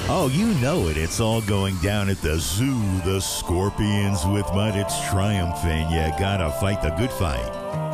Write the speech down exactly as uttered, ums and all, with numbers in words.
Oh, you know it. It's all going down at the zoo. The Scorpions with mud. It's triumphing. You gotta fight the good fight.